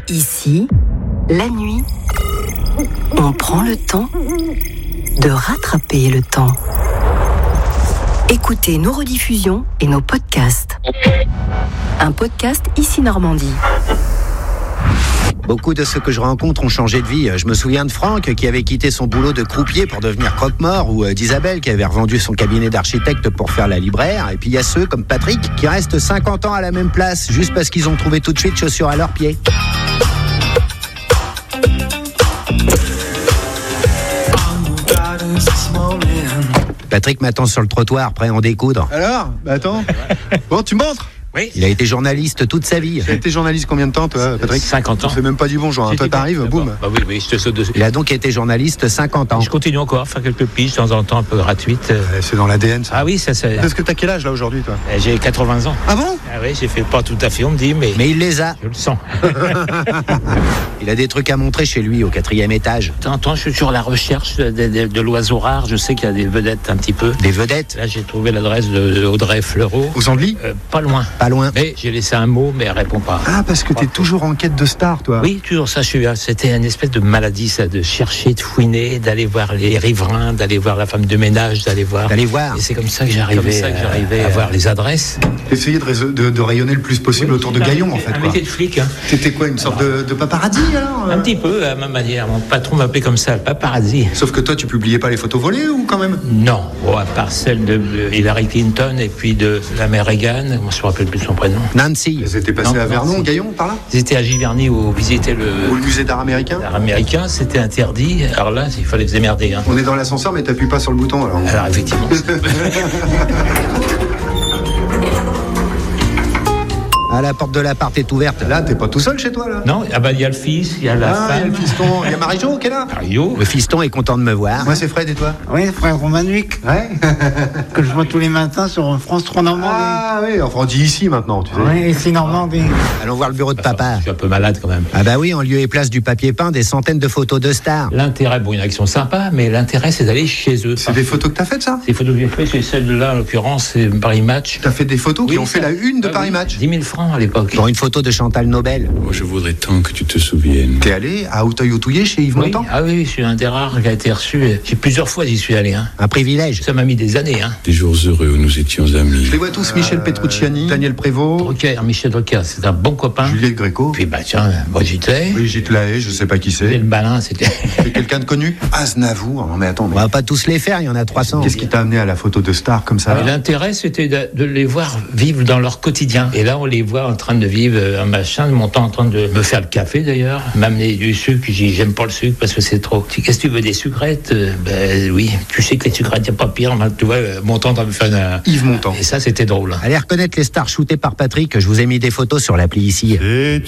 Ici, la nuit, on prend le temps de rattraper le temps. Écoutez nos rediffusions et nos podcasts. Un podcast Ici Normandie. Beaucoup de ceux que je rencontre ont changé de vie. Je me souviens de Franck qui avait quitté son boulot de croupier pour devenir croque-mort, ou d'Isabelle qui avait revendu son cabinet d'architecte pour faire la libraire. Et puis il y a ceux comme Patrick qui restent 50 ans à la même place juste parce qu'ils ont trouvé tout de suite chaussures à leurs pieds. Patrick m'attend sur le trottoir, prêt à en découdre. Alors ? Attends. Bon, tu montres ? Oui. Il a été journaliste toute sa vie. Tu as été journaliste combien de temps, toi, Patrick ? 50 ans. Tu fais même pas du bonjour. Toi, t'arrives, boum. Bah oui, je te saute dessus. Il a donc été journaliste 50 ans. Je continue encore à faire quelques piges de temps en temps un peu gratuites. C'est dans l'ADN, ça. Ah oui, ça c'est. Est-ce que t'as quel âge, là, aujourd'hui, toi ? J'ai 80 ans. Ah bon ? Ah oui, j'ai fait pas tout à fait, on me dit, mais Mais il les a. je le sens. Il a des trucs à montrer chez lui au 4e étage. De temps en temps, je suis sur la recherche de l'oiseau rare. Je sais qu'il y a des vedettes un petit peu. Des vedettes. Là, j'ai trouvé l'adresse de Audrey Fleurot. Aux Andelys ? Pas loin. Pas loin. Mais j'ai laissé un mot, mais elle répond pas. Ah, parce que t'es toujours en quête de star, toi. Oui, toujours ça. C'était une espèce de maladie, ça, de chercher, de fouiner, d'aller voir les riverains, d'aller voir la femme de ménage, d'aller voir. Et c'est comme ça que j'arrivais à voir les adresses. Essayer de rayonner le plus possible autour de Gaillon, en fait, Un quoi. métier de flic, hein. T'étais quoi, une sorte de paparazzi, alors ? Un petit peu, à ma manière. Mon patron m'appelait comme ça, le paparazzi. Sauf que toi, tu publiais pas les photos volées, ou quand même ? Non, à part celle de Hillary Clinton et puis de la mère Reagan, je ne me rappelle plus son prénom. Nancy. Ils étaient passés Non, à Vernon, Nancy. Gaillon, par là ? Ils étaient à Giverny où visiter Ou le musée d'art américain ? l'art américain, c'était interdit. Alors là, il fallait se démerder. Hein. On est dans l'ascenseur, mais t'appuies pas sur le bouton, alors. Alors effectivement. Ah, la porte de l'appart est ouverte. Là, t'es pas tout seul chez toi, là ? Non, il y a le fils, il y a la Ah, il y a femme. le fiston. Il y a Marie-Jo qui est là ? Mario. Le fiston est content de me voir. Moi, c'est Fred, et toi ? Oui, frère Romanovic, Ouais. que je vois tous les matins sur France 3 Normandie. Ah oui, enfin, on dit ici maintenant, tu sais. Oui, ici Normandie. Allons voir le bureau de papa. Je suis un peu malade quand même. Ah bah oui, en lieu et place du papier peint, des centaines de photos de stars. L'intérêt, bon, il y en a qui sont sympas, mais l'intérêt, c'est d'aller chez eux. C'est des photos que t'as faites, ça ? Ces photos que j'ai faites, c'est celle-là, en l'occurrence, c'est Paris Match. T'as fait des photos qui Oui, ont fait ça. la une de Ah Paris oui, Match. 10 000 francs à l'époque. Pour une photo de Chantal Nobel. Moi, je voudrais tant que tu te souviennes. T'es allé à Auteuil-Outouillé chez Yves Oui. Montand ? Ah oui, je suis un des rares qui a été reçu. J'ai plusieurs fois j'y suis allé. Hein. Un privilège. Ça m'a mis des années. Hein. Des jours heureux où nous étions amis. Je les vois tous, Michel Petrucciani, Daniel Prévost, Drucker, Michel Drucker, c'est un bon copain. Juliette Gréco, Puis bah tiens, Brigitte, Brigitte Lahaye, je sais pas qui et c'est. le balin, c'était... C'est quelqu'un de connu ? Aznavour. Non mais attends, On mais va pas tous les faire, il y en a 300. qu'est-ce qui t'a amené à la photo de star comme ça ? Mais l'intérêt, c'était de les voir vivre dans leur quotidien. Et là, on les voit en train de vivre un machin, montant en train de me faire le café d'ailleurs, m'amener du sucre. J'ai dit, j'aime pas le sucre parce que c'est trop. Qu'est-ce que tu veux, des sucrettes ? Ben oui, tu sais que les sucrettes, il n'y a pas pire. Tu vois, Montand va me faire un... Yves Montand. Et ça, c'était drôle. Allez reconnaître les stars shootées par Patrick, je vous ai mis des photos sur l'appli ici.